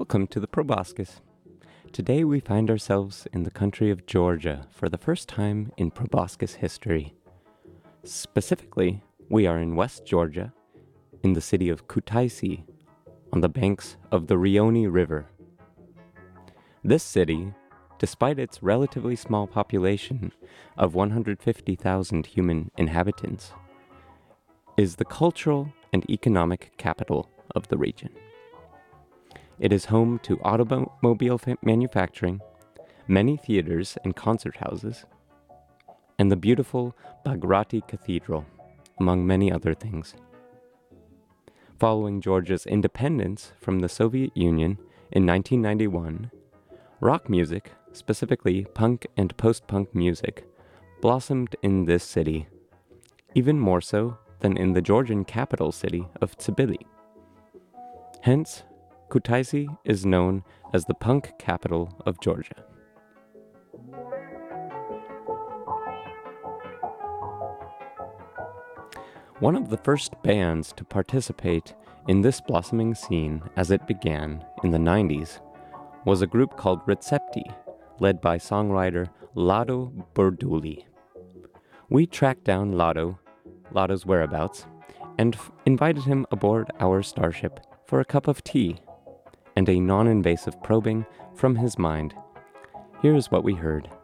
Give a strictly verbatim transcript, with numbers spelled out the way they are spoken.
Welcome to the Proboscis. Today we find ourselves in the country of Georgia for the first time in proboscis history. Specifically, we are in West Georgia, in the city of Kutaisi, on the banks of the Rioni River. This city, despite its relatively small population of one hundred fifty thousand human inhabitants, is the cultural and economic capital of the region. It is home to automobile fa- manufacturing, many theaters and concert houses, and the beautiful Bhagrati Cathedral, among many other things. Following Georgia's independence from the Soviet Union in nineteen ninety-one, rock music, specifically punk and post-punk music, blossomed in this city, even more so than in the Georgian capital city of Tbilisi. Hence, Kutaisi is known as the punk capital of Georgia. One of the first bands to participate in this blossoming scene as it began in the nineties was a group called Recepti, led by songwriter Lado Burduli. We tracked down Lado, Lado's whereabouts, and f- invited him aboard our starship for a cup of tea and a non-invasive probing from his mind. Here is what we heard